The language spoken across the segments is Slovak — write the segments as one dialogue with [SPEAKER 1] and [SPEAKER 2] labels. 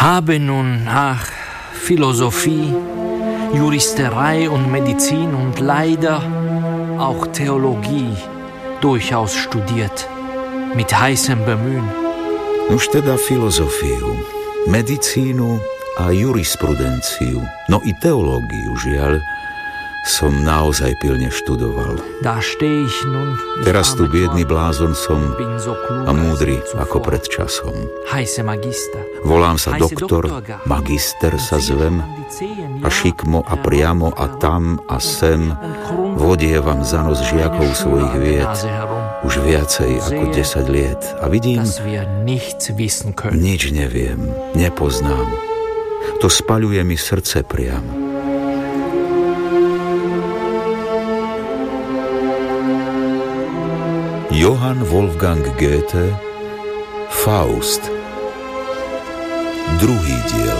[SPEAKER 1] Habe nun nach Philosophie, Juristerei und Medizin und leider auch Theologie durchaus studiert, mit heißem Bemühen.
[SPEAKER 2] Už teda filozofiu, medicínu a jurisprudenciu, no i teológiu, žiaľ, som naozaj pilne študoval. Teraz tu biedný blázon som a múdry ako pred časom. Volám sa doktor, magister sa zvem a šikmo a priamo a tam a sem vodievam za nos žiakov svojich vied už viacej ako 10 liet a vidím, nič neviem, nepoznám. To spaľuje mi srdce priam. Johann Wolfgang Goethe, Faust. Druhý diel.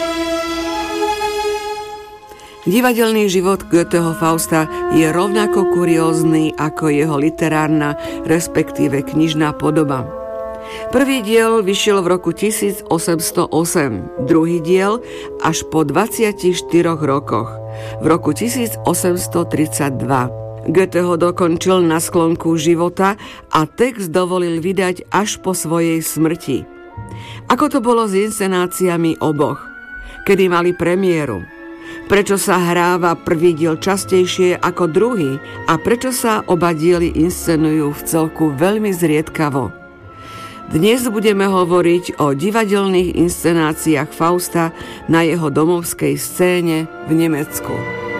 [SPEAKER 3] Divadelný život Goetheho Fausta je rovnako kuriózny ako jeho literárna, respektíve knižná podoba. Prvý diel vyšiel v roku 1808, druhý diel až po 24 rokoch, v roku 1832. Goethe ho dokončil na sklonku života a text dovolil vydať až po svojej smrti. Ako to bolo s inscenáciami oboch? Kedy mali premiéru? Prečo sa hráva prvý diel častejšie ako druhý a prečo sa oba diely inscenujú v celku veľmi zriedkavo? Dnes budeme hovoriť o divadelných inscenáciách Fausta na jeho domovskej scéne v Nemecku.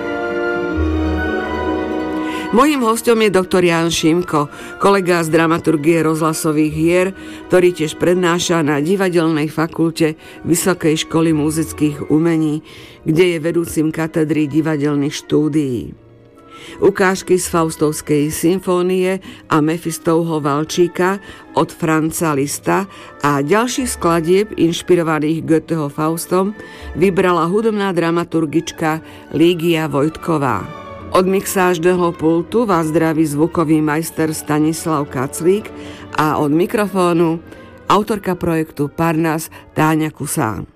[SPEAKER 3] Mojím hostom je doktor Ján Šimko, kolega z dramaturgie rozhlasových hier, ktorý tiež prednáša na Divadelnej fakulte Vysokej školy múzických umení, kde je vedúcim katedry divadelných štúdií. Ukážky z Faustovskej symfónie a Mefistovho Valčíka od Franza Lista a ďalších skladieb inšpirovaných Goetheho Faustom vybrala hudobná dramaturgička Lígia Vojtková. Od mixážneho pultu vás zdraví zvukový majster Stanislav Kaclík a od mikrofónu autorka projektu Parnas Táňa Kusán.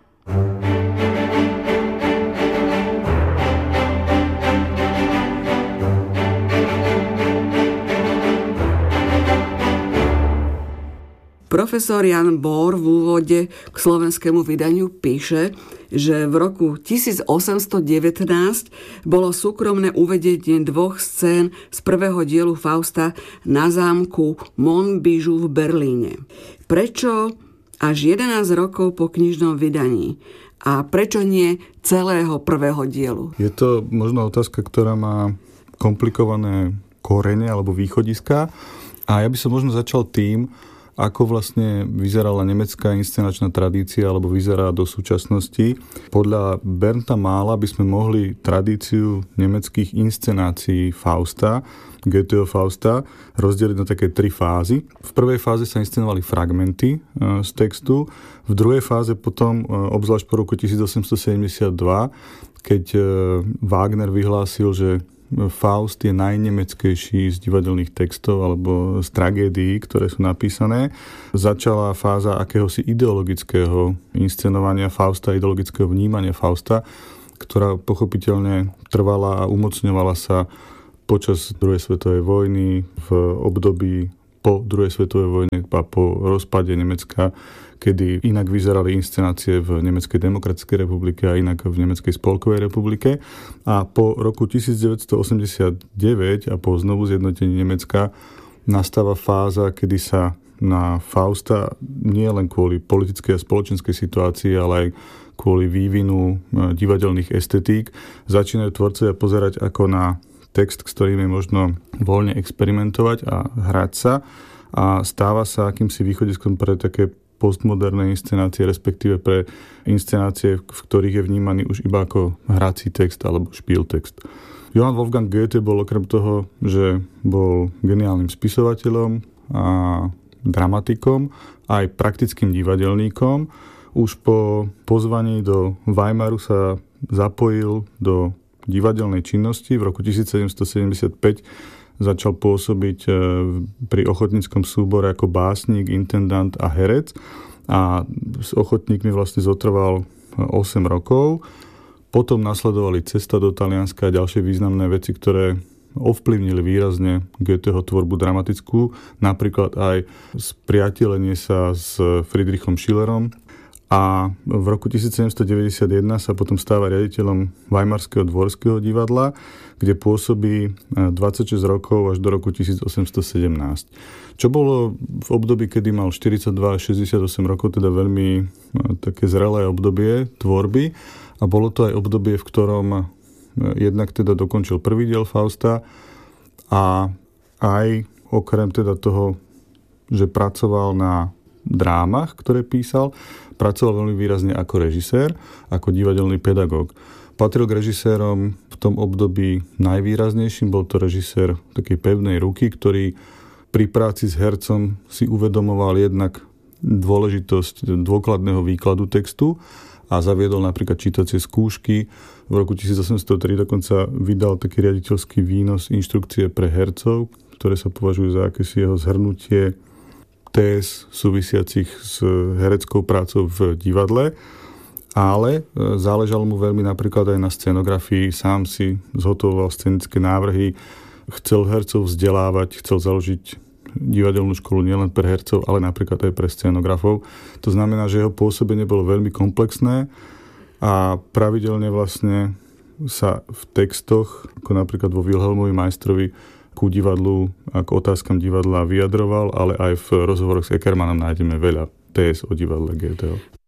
[SPEAKER 3] Profesor Jan Bór v úvode k slovenskému vydaniu píše, že v roku 1819 bolo súkromné uvedenie dvoch scén z prvého dielu Fausta na zámku Montbijou v Berlíne. Prečo až 11 rokov po knižnom vydaní? A prečo nie celého prvého dielu?
[SPEAKER 4] Je to možno otázka, ktorá má komplikované korene alebo východiska. A ja by som možno začal tým, ako vlastne vyzerala nemecká inscenačná tradícia alebo vyzerá do súčasnosti. Podľa Bernta Mála by sme mohli tradíciu nemeckých inscenácií Fausta, Goetheho Fausta, rozdeliť na také 3 fázy. V prvej fáze sa inscenovali fragmenty z textu, v druhej fáze potom, obzvlášť po roku 1872, keď Wagner vyhlásil, že Faust je najnemeckejší z divadelných textov alebo z tragédií, ktoré sú napísané. Začala fáza akéhosi ideologického inscenovania Fausta, ideologického vnímania Fausta, ktorá pochopiteľne trvala a umocňovala sa počas druhej svetovej vojny, v období po druhej svetovej vojne a po rozpade Nemecka, kedy inak vyzerali inscenácie v Nemeckej demokratickej republike a inak v Nemeckej spolkovej republike. A po roku 1989 a po znovu zjednotení Nemecka nastáva fáza, kedy sa na Fausta nie len kvôli politickej a spoločenskej situácii, ale aj kvôli vývinu divadelných estetík začínajú tvorcovia pozerať ako na text, s ktorým je možno voľne experimentovať a hrať sa, a stáva sa akýmsi východiskom pre také postmoderné inscenácie, respektíve pre inscenácie, v ktorých je vnímaný už iba ako hrací text alebo špíltext. Johann Wolfgang Goethe bol okrem toho, že bol geniálnym spisovateľom a dramatikom, aj praktickým divadelníkom. Už po pozvaní do Weimaru sa zapojil do divadelnej činnosti. V roku 1775 začal pôsobiť pri ochotníckom súbore ako básnik, intendant a herec. a s ochotníkmi vlastne zotrval 8 rokov. Potom nasledovali Cesta do Talianska a ďalšie významné veci, ktoré ovplyvnili výrazne Goetheho tvorbu dramatickú, napríklad aj spriatelenie sa s Friedrichom Schillerom. A v roku 1791 sa potom stáva riaditeľom Weimarského dvorského divadla, kde pôsobí 26 rokov až do roku 1817. Čo bolo v období, kedy mal 42 až 68 rokov, teda veľmi také zrelé obdobie tvorby. A bolo to aj obdobie, v ktorom jednak teda dokončil prvý diel Fausta a aj okrem teda toho, že pracoval na drámach, ktoré písal, pracoval veľmi výrazne ako režisér, ako divadelný pedagóg. Patril k režisérom v tom období najvýraznejším, bol to režisér takej pevnej ruky, ktorý pri práci s hercom si uvedomoval jednak dôležitosť dôkladného výkladu textu a zaviedol napríklad čítacie skúšky. V roku 1803 dokonca vydal taký riaditeľský výnos inštrukcie pre hercov, ktoré sa považujú za akési jeho zhrnutie téz súvisiacich s hereckou prácou v divadle, ale záležalo mu veľmi napríklad aj na scenografii, sám si zhotovoval scenické návrhy, chcel hercov vzdelávať, chcel založiť divadelnú školu nielen pre hercov, ale napríklad aj pre scenografov. To znamená, že jeho pôsobenie bolo veľmi komplexné a pravidelne vlastne sa v textoch, ako napríklad vo Wilhelmovi majstrovi, ku divadlu a k otázkam divadla vyjadroval, ale aj v rozhovoroch s Eckermannom nájdeme veľa téz o divadle Goetheho.